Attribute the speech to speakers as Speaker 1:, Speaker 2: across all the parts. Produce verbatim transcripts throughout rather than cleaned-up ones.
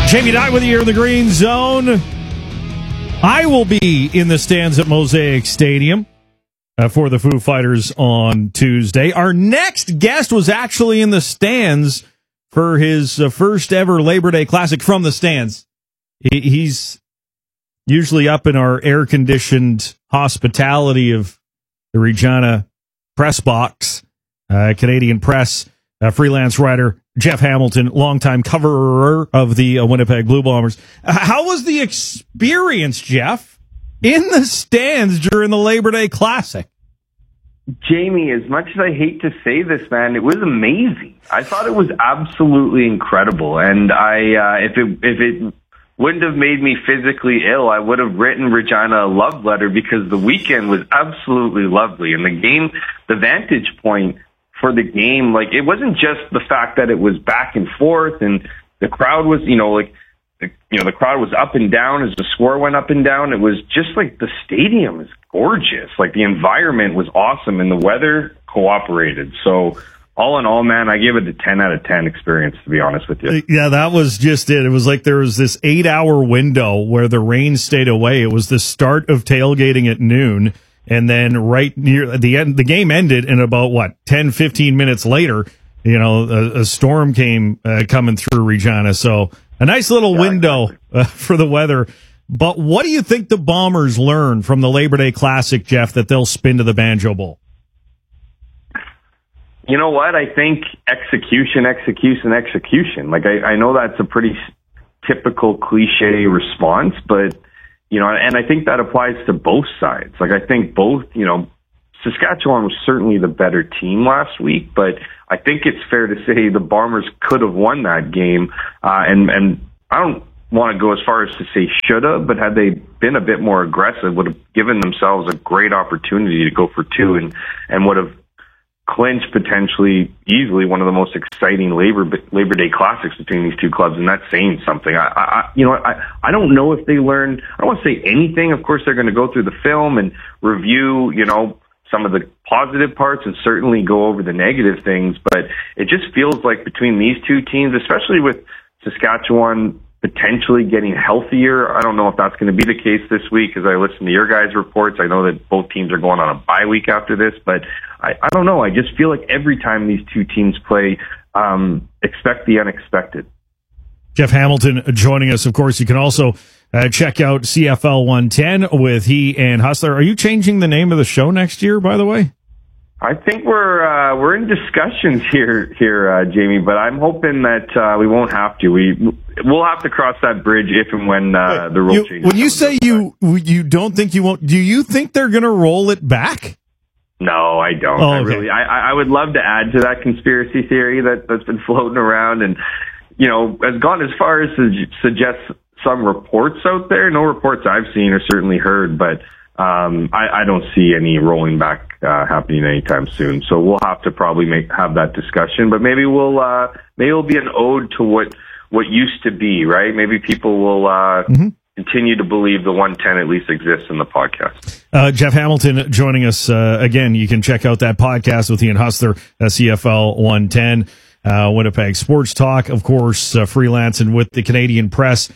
Speaker 1: Jamie Dye with you here in the Green Zone. I will be in the stands at Mosaic Stadium uh, for the Foo Fighters on Tuesday. Our next guest was actually in the stands for his uh, first ever Labor Day Classic from the stands. He, he's usually up in our air-conditioned hospitality of the Regina press box, uh, Canadian Press, uh, freelance writer Jeff Hamilton, longtime coverer of the uh, Winnipeg Blue Bombers. Uh, how was the experience, Jeff, in the stands during the Labor Day Classic?
Speaker 2: Jamie, as much as I hate to say this, man, it was amazing. I thought it was absolutely incredible. And I, uh, if it, if it wouldn't have made me physically ill, I would have written Regina a love letter, because the weekend was absolutely lovely. And the game, the vantage point for the game, like, it wasn't just the fact that it was back and forth and the crowd was, you know, like, the, you know, the crowd was up and down as the score went up and down. It was just like the stadium is gorgeous. Like, the environment was awesome and the weather cooperated. So all in all, man, I give it a ten out of ten experience, to be honest with you.
Speaker 1: Yeah, that was just it. It was like there was this eight hour window where the rain stayed away. It was the start of tailgating at noon. And then right near the end, the game ended, and about, what, ten, fifteen minutes later, you know, a, a storm came uh, coming through Regina. So a nice little yeah, window exactly. uh, for the weather. But what do you think the Bombers learned from the Labor Day Classic, Jeff, that they'll spin to the Banjo Bowl?
Speaker 2: You know what? I think execution, execution, execution. Like, I, I know that's a pretty typical cliche response, but you know, and I think that applies to both sides. Like, I think both, you know, Saskatchewan was certainly the better team last week, but I think it's fair to say the Bombers could have won that game. Uh, and, and I don't want to go as far as to say should have, but had they been a bit more aggressive, would have given themselves a great opportunity to go for two and, and would have clinched potentially easily one of the most exciting Labor Labor Day Classics between these two clubs, and that's saying something. I, I you know, I, I don't know if they learned. I don't want to say anything. Of course, they're going to go through the film and review, you know, some of the positive parts and certainly go over the negative things. But it just feels like between these two teams, especially with Saskatchewan potentially getting healthier. I don't know if that's going to be the case this week, as I listen to your guys' reports. I know that both teams are going on a bye week after this, but I, I don't know. I just feel like every time these two teams play, um, expect the unexpected.
Speaker 1: Jeff Hamilton joining us. Of course, you can also uh, check out C F L one ten with he and Hustler. Are you changing the name of the show next year, by the way?
Speaker 2: I think we're uh, we're in discussions here, here, uh, Jamie. But I'm hoping that uh, we won't have to. We we'll have to cross that bridge if and when uh, the rule
Speaker 1: you,
Speaker 2: changes.
Speaker 1: When you say you you don't think you won't, do you think they're going to roll it back?
Speaker 2: No, I don't.
Speaker 1: Oh,
Speaker 2: I
Speaker 1: okay.
Speaker 2: really, I, I would love to add to that conspiracy theory that that's been floating around, and you know, has gone as far as to suggest some reports out there. No reports I've seen or certainly heard, but. Um, I, I don't see any rolling back uh, happening anytime soon. So we'll have to probably make have that discussion. But maybe we'll uh, maybe it'll be an ode to what what used to be, right? Maybe people will uh, mm-hmm. continue to believe the one ten at least exists in the podcast.
Speaker 1: Uh, Jeff Hamilton joining us uh, again. You can check out that podcast with Ian Hustler, uh, C F L one ten, uh, Winnipeg Sports Talk, of course, uh, freelancing with the Canadian Press.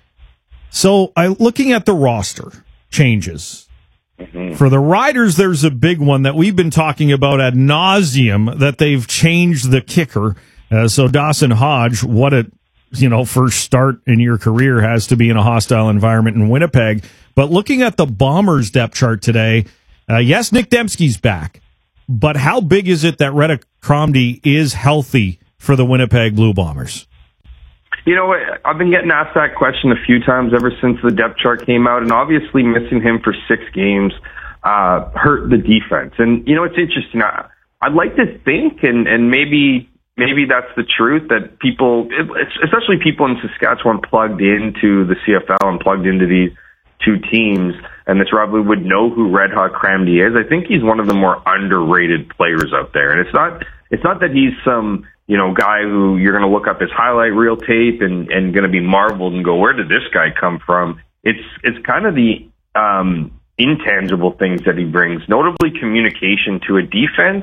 Speaker 1: So, I looking at the roster changes. Mm-hmm. For the Riders, there's a big one that we've been talking about ad nauseum, that they've changed the kicker. Uh, so Dawson Hodge, what a you know first start in your career has to be in a hostile environment in Winnipeg. But looking at the Bombers depth chart today, uh, yes, Nick Dembski's back, but how big is it that Redha Kromdi is healthy for the Winnipeg Blue Bombers?
Speaker 2: You know, I've been getting asked that question a few times ever since the depth chart came out, and obviously missing him for six games uh, hurt the defense. And, you know, it's interesting. I, I'd like to think, and, and maybe maybe that's the truth, that people, especially people in Saskatchewan, plugged into the C F L and plugged into these two teams, and this probably would know who Redha Kromdi is. I think he's one of the more underrated players out there. And it's not it's not that he's some... you know, guy who you're going to look up his highlight reel tape and, and going to be marveled and go, where did this guy come from? It's, it's kind of the, um, intangible things that he brings, notably communication to a defense,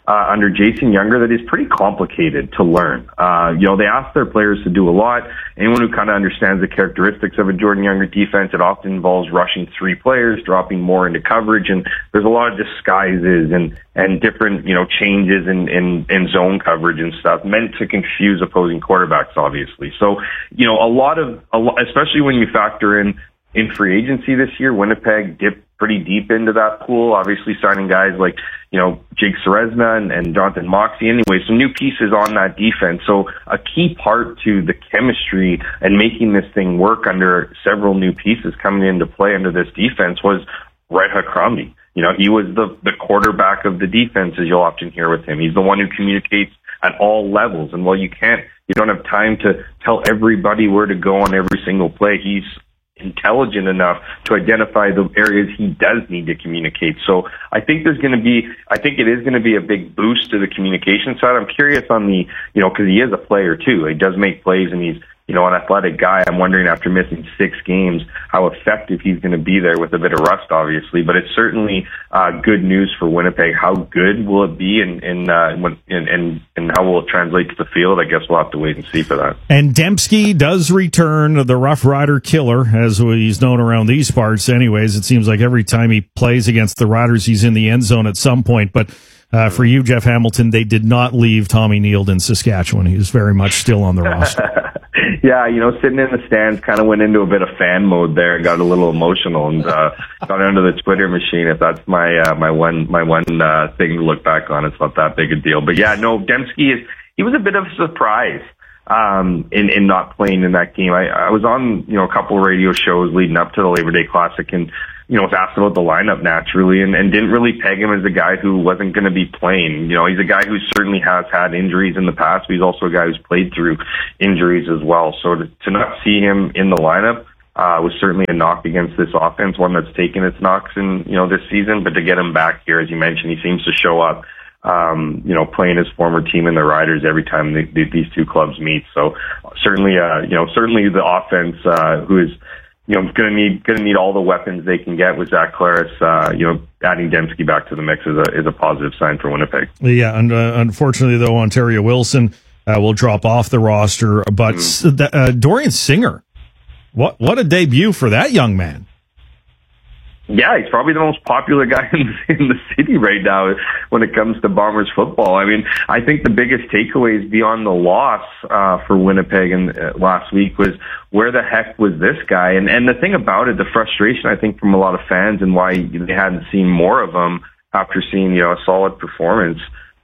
Speaker 2: uh, under Jason Younger that is pretty complicated to learn. Uh, you know, they ask their players to do a lot. Anyone who kind of understands the characteristics of a Jordan Younger defense, it often involves rushing three players, dropping more into coverage, and there's a lot of disguises and, and different, you know, changes in, in, in zone coverage and stuff meant to confuse opposing quarterbacks, obviously. So, you know, a lot of, a lot, especially when you factor in in free agency this year, Winnipeg dipped pretty deep into that pool, obviously signing guys like, you know, Jake Ceresna and, and Jonathan Moxey. Anyway, some new pieces on that defense. So a key part to the chemistry and making this thing work under several new pieces coming into play under this defense was Red Hakrabny. You know, he was the, the quarterback of the defense, as you'll often hear with him. He's the one who communicates at all levels. And while you can't, you don't have time to tell everybody where to go on every single play, he's intelligent enough to identify the areas he does need to communicate. So I think there's going to be, I think it is going to be a big boost to the communication side. I'm curious on the, you know, because he is a player too. He does make plays and he's, you know, an athletic guy. I'm wondering after missing six games, how effective he's going to be there with a bit of rust, obviously. But it's certainly uh, good news for Winnipeg. How good will it be, and and, uh, and and and how will it translate to the field? I guess we'll have to wait and see for that.
Speaker 1: And Dembski does return, the Rough Rider killer, as he's known around these parts. Anyways, it seems like every time he plays against the Riders, he's in the end zone at some point. But uh, for you, Jeff Hamilton, they did not leave Tommy Nield in Saskatchewan. He was very much still on the roster.
Speaker 2: Yeah, you know, sitting in the stands, kind of went into a bit of fan mode there and got a little emotional and uh, got onto the Twitter machine. If that's my uh, my one my one uh, thing to look back on, it's not that big a deal. But yeah, no, Dembski is he was a bit of a surprise um, in in not playing in that game. I, I was on you know a couple of radio shows leading up to the Labor Day Classic and you know was asked about the lineup naturally and, and didn't really peg him as a guy who wasn't going to be playing. You know, he's a guy who certainly has had injuries in the past, but he's also a guy who's played through injuries as well. So to, to not see him in the lineup uh, was certainly a knock against this offense, one that's taken its knocks in, you know, this season. But to get him back here, as you mentioned, he seems to show up, um, you know, playing his former team in the Riders every time they, they, these two clubs meet. So certainly, uh, you know, certainly the offense, uh, who is, you know, going to need going to need all the weapons they can get with Zach Claris. Uh, you know, adding Dembski back to the mix is a is a positive sign for Winnipeg.
Speaker 1: Yeah, and uh, unfortunately, though, Ontario Wilson uh, will drop off the roster. But mm. uh, Dorian Singer, what what a debut for that young man.
Speaker 2: Yeah, he's probably the most popular guy in, in the city right now when it comes to Bombers football. I mean, I think the biggest takeaways beyond the loss uh, for Winnipeg in, uh, last week was where the heck was this guy? And and the thing about it, the frustration I think from a lot of fans and why they hadn't seen more of him after seeing you know a solid performance.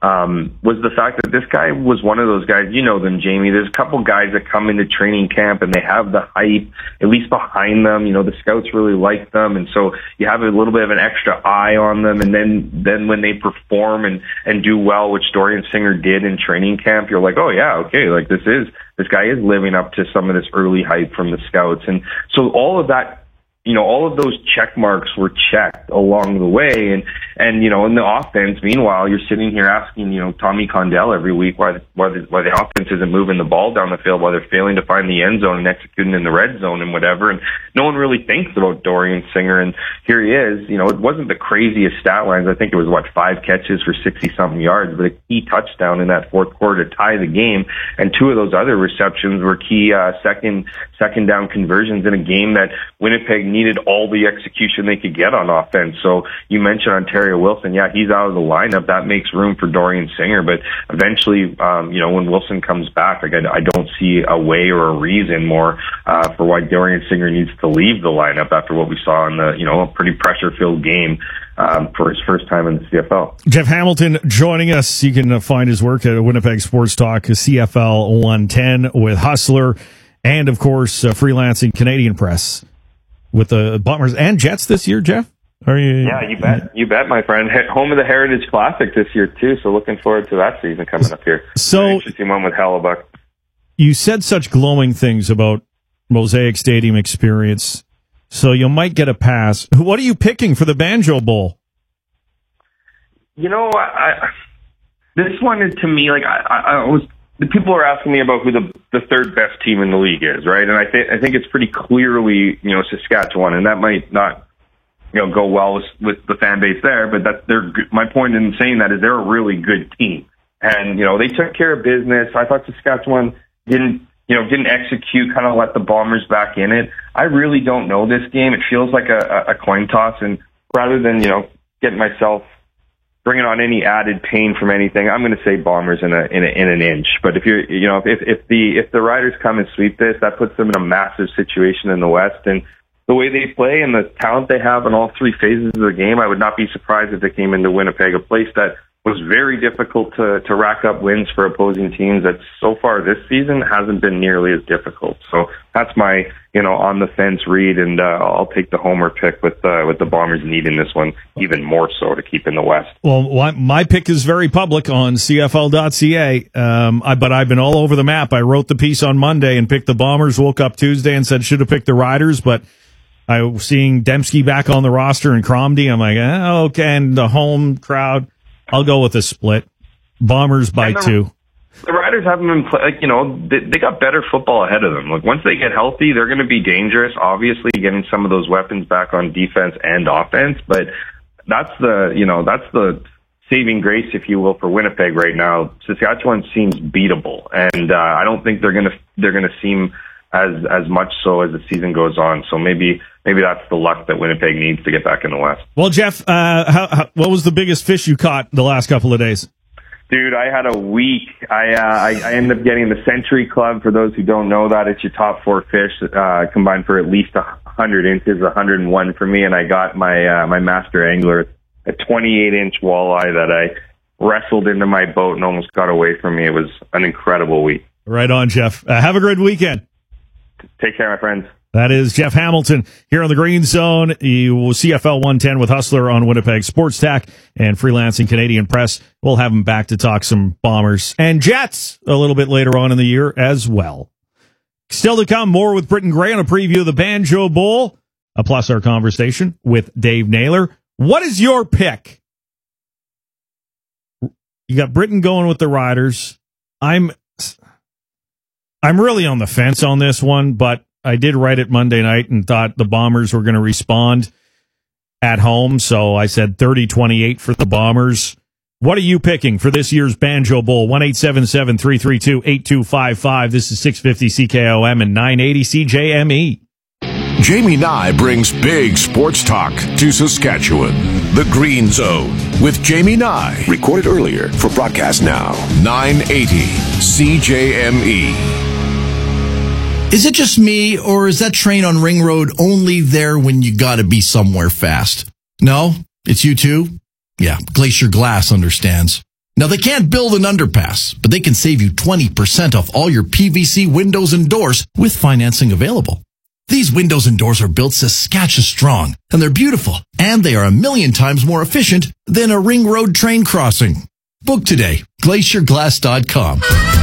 Speaker 2: Um, was the fact that this guy was one of those guys, you know them, Jamie. There's a couple guys that come into training camp and they have the hype, at least behind them. You know, the scouts really like them. And so you have a little bit of an extra eye on them. And then, then when they perform and, and do well, which Dorian Singer did in training camp, you're like, oh yeah, okay, like this is, this guy is living up to some of this early hype from the scouts. And so all of that, you know, all of those check marks were checked along the way. And, and, you know, in the offense, meanwhile, you're sitting here asking, you know, Tommy Condell every week why the, why the, why the offense isn't moving the ball down the field, why they're failing to find the end zone and executing in the red zone and whatever. And no one really thinks about Dorian Singer. And here he is. You know, it wasn't the craziest stat lines. I think it was, what, five catches for sixty-something yards, but a key touchdown in that fourth quarter to tie the game. And two of those other receptions were key uh, second second down conversions in a game that Winnipeg needed all the execution they could get on offense. So you mentioned Ontario Wilson. Yeah, he's out of the lineup. That makes room for Dorian Singer. But eventually, um, you know, when Wilson comes back, like I, I don't see a way or a reason more uh, for why Dorian Singer needs to leave the lineup after what we saw in the, you know, a pretty pressure-filled game um, for his first time in the C F L.
Speaker 1: Jeff Hamilton joining us. You can uh, find his work at Winnipeg Sports Talk, C F L one ten with Hustler, and, of course, uh, freelancing Canadian Press with the Bombers and Jets this year, Jeff? Are you?
Speaker 2: Yeah, you bet. You bet, my friend. Home of the Heritage Classic this year, too, so looking forward to that season coming up here.
Speaker 1: So,
Speaker 2: interesting one with Hellebuck.
Speaker 1: You said such glowing things about Mosaic Stadium experience, so you might get a pass. What are you picking for the Banjo Bowl?
Speaker 2: You know, I, I, this one is, to me, like, I, I, I was... The people are asking me about who the the third best team in the league is, right? And I think I think it's pretty clearly, you know, Saskatchewan, and that might not you know, go well with, with the fan base there. But that's their, my point in saying that is they're a really good team. And, you know, they took care of business. I thought Saskatchewan didn't, you know, didn't execute, kind of let the Bombers back in it. I really don't know this game. It feels like a, a coin toss. And rather than, you know, getting myself, bringing on any added pain from anything, I'm going to say Bombers in a, in a, in an inch. But if you're, you know, if, if the, if the Riders come and sweep this, that puts them in a massive situation in the West. And the way they play and the talent they have in all three phases of the game, I would not be surprised if they came into Winnipeg, a place that was very difficult to, to rack up wins for opposing teams that so far this season hasn't been nearly as difficult. So that's my, you know, on the fence read, and uh, I'll take the homer pick with uh, with the Bombers needing this one even more so to keep in the West.
Speaker 1: Well, my pick is very public on C F L dot C A, um, I, but I've been all over the map. I wrote the piece on Monday and picked the Bombers, woke up Tuesday and said should have picked the Riders, but I was seeing Dembski back on the roster and Cromdy. I'm like, eh, okay, and the home crowd, I'll go with a split. Bombers by
Speaker 2: the,
Speaker 1: two.
Speaker 2: The Riders haven't been, play, like, you know, they, they got better football ahead of them. Like, once they get healthy, they're going to be dangerous. Obviously, getting some of those weapons back on defense and offense, but that's the, you know, that's the saving grace, if you will, for Winnipeg right now. Saskatchewan seems beatable, and uh, I don't think they're going to they're going to seem as as much so as the season goes on. So maybe maybe that's the luck that Winnipeg needs to get back in the West.
Speaker 1: Well, Jeff, uh, how, how, what was the biggest fish you caught the last couple of days?
Speaker 2: Dude, I had a week. I, uh, I I ended up getting the Century Club. For those who don't know that, it's your top four fish uh, combined for at least one hundred inches, one hundred one for me, and I got my uh, my master angler, a twenty-eight inch walleye that I wrestled into my boat and almost got away from me. It was an incredible week.
Speaker 1: Right on, Jeff. Uh, have a great weekend.
Speaker 2: Take care, my friends.
Speaker 1: That is Jeff Hamilton here on the Green Zone. You will C F L one ten with Hustler on Winnipeg Sports Tack and Freelancing Canadian Press. We'll have him back to talk some Bombers and Jets a little bit later on in the year as well. Still to come, more with Britton Gray on a preview of the Banjo Bowl, a plus our conversation with Dave Naylor. What is your pick? You got Britton going with the Riders. I'm I'm really on the fence on this one, but I did write it Monday night and thought the Bombers were going to respond at home, so I said thirty twenty-eight for the Bombers. What are you picking for this year's Banjo Bowl? one eight seven seven, three three two, eight two five five. This is six fifty C K O M and nine eighty C J M E.
Speaker 3: Jamie Nye brings big sports talk to Saskatchewan. The Green Zone with Jamie Nye. Recorded earlier for broadcast now. nine eighty C J M E.
Speaker 4: Is it just me, or is that train on Ring Road only there when you gotta be somewhere fast? No? It's you too? Yeah, Glacier Glass understands. Now, they can't build an underpass, but they can save you twenty percent off all your P V C windows and doors with financing available. These windows and doors are built Saskatchewan strong, and they're beautiful, and they are a million times more efficient than a Ring Road train crossing. Book today, glacier glass dot com.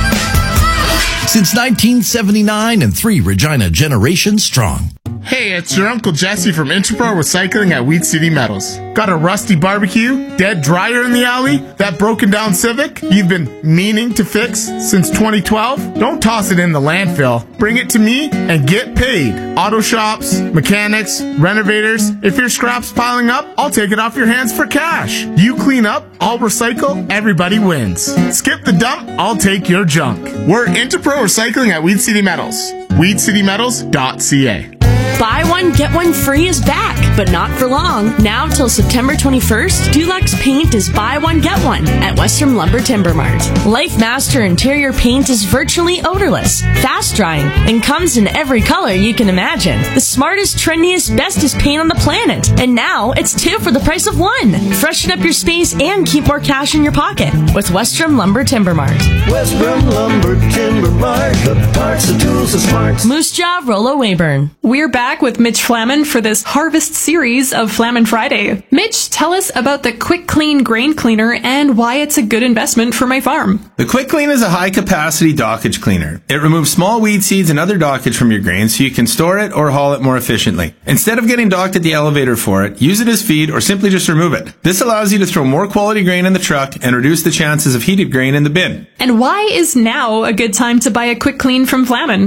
Speaker 4: Since nineteen seventy-nine and three Regina generations strong.
Speaker 5: Hey, it's your Uncle Jesse from Interpro Recycling at Weed City Metals. Got a rusty barbecue, dead dryer in the alley, that broken down Civic you've been meaning to fix since twenty twelve? Don't toss it in the landfill. Bring it to me and get paid. Auto shops, mechanics, renovators. If your scrap's piling up, I'll take it off your hands for cash. You clean up, I'll recycle, everybody wins. Skip the dump, I'll take your junk. We're Interpro Recycling at Weed City Metals. weed city metals dot c a.
Speaker 6: Buy one, get one free is back, but not for long. Now till September twenty-first, Dulux Paint is buy one, get one at Western Lumber Timber Mart. Life Master Interior Paint is virtually odorless, fast drying, and comes in every color you can imagine. The smartest, trendiest, bestest paint on the planet. And now it's two for the price of one. Freshen up your space and keep more cash in your pocket with Western Lumber Timber Mart.
Speaker 7: Western Lumber Timber Mart, the parts, the tools, the smarts.
Speaker 6: Moose Jaw, Rollo Weyburn.
Speaker 8: We're back with Mitch Flaman for this harvest series of Flaman Friday. Mitch, tell us about the Quick Clean grain cleaner and why it's a good investment for my farm.
Speaker 9: The Quick Clean is a high-capacity dockage cleaner. It removes small weed seeds and other dockage from your grain so you can store it or haul it more efficiently. Instead of getting docked at the elevator for it, use it as feed or simply just remove it. This allows you to throw more quality grain in the truck and reduce the chances of heated grain in the bin.
Speaker 8: And why is now a good time to buy a Quick Clean from Flaman?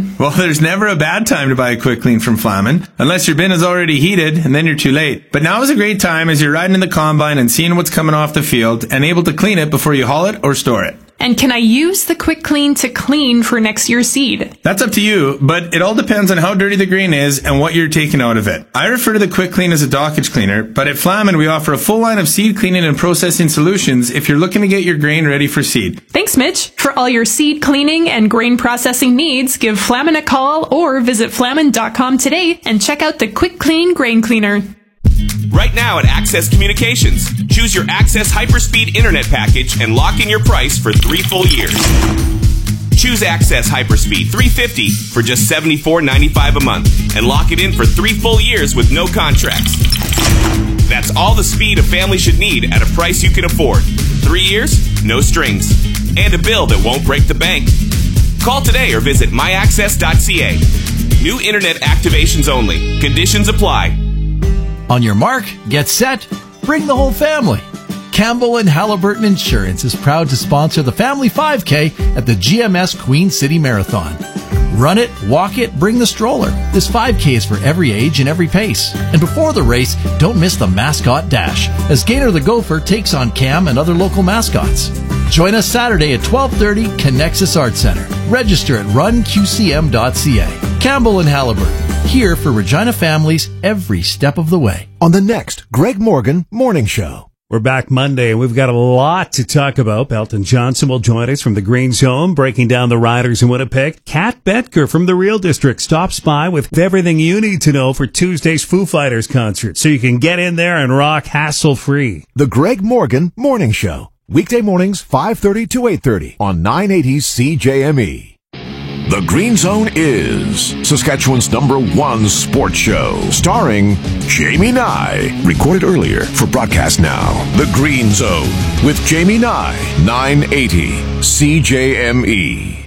Speaker 8: clean?
Speaker 9: Well, there's never a bad time to buy a quick clean from Flamin, unless your bin is already heated, and then you're too late. But now is a great time as you're riding in the combine and seeing what's coming off the field and able to clean it before you haul it or store it.
Speaker 8: And can I use the quick clean to clean for next year's seed?
Speaker 9: That's up to you, but it all depends on how dirty the grain is and what you're taking out of it. I refer to the quick clean as a dockage cleaner, but at Flamin we offer a full line of seed cleaning and processing solutions if you're looking to get your grain ready for seed.
Speaker 8: Thanks, Mitch. For all your seed cleaning and grain processing needs, give Flamin a call or visit flamin dot com today and check out the quick clean grain cleaner.
Speaker 10: Right now at Access Communications, choose your Access Hyperspeed Internet package and lock in your price for three full years. Choose Access Hyperspeed three fifty for just seventy-four ninety-five a month and lock it in for three full years with no contracts. That's all the speed a family should need at a price you can afford. Three years, no strings, and a bill that won't break the bank. Call today or visit my access dot c a. New Internet activations only. Conditions apply.
Speaker 4: On your mark, get set, bring the whole family. Campbell and Halliburton Insurance is proud to sponsor the Family five K at the G M S Queen City Marathon. Run it, walk it, bring the stroller. This five K is for every age and every pace. And before the race, don't miss the mascot dash, as Gator the Gopher takes on Cam and other local mascots. Join us Saturday at twelve thirty, Connexus Arts Center. Register at run q c m dot c a. Campbell and Halliburton, here for Regina families every step of the way.
Speaker 3: On the next Greg Morgan Morning Show.
Speaker 11: We're back Monday, and we've got a lot to talk about. Belton Johnson will join us from the Green Zone, breaking down the Riders in Winnipeg. Kat Betker from the Real District stops by with everything you need to know for Tuesday's Foo Fighters concert, so you can get in there and rock hassle-free.
Speaker 3: The Greg Morgan Morning Show. Weekday mornings, five thirty to eight thirty on nine eighty C J M E. The Green Zone is Saskatchewan's number one sports show, starring Jamie Nye. Recorded earlier for broadcast now. The Green Zone with Jamie Nye, nine eighty C J M E.